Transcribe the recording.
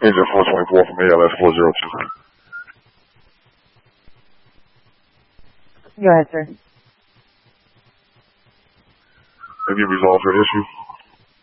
Engine 424 from ALS 402. Go ahead, sir. Have you resolved your issue?